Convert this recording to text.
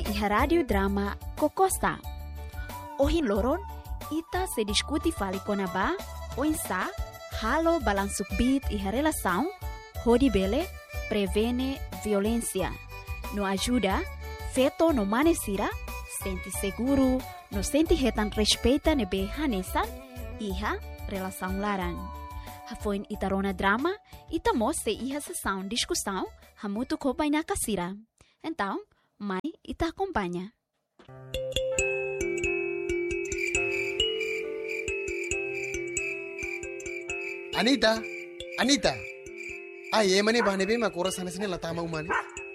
iha radio drama Kokosta. Ohin loron, ita se diskuti fali konaba, oinsa, halo balansuk bit iha relação, hodi bele, prevene violência. No ajuda, feto no manesira, senti seguro, no senti retan respeita nebe hanesan, iha relação larang. Hafoin itarona drama, itamos se iha sessão discussão, hamutu kopai na kasira. Então, mãe, ita acompanha. Anita, Anita. Ay, mani ba nebe ma kora sana sini latama umani.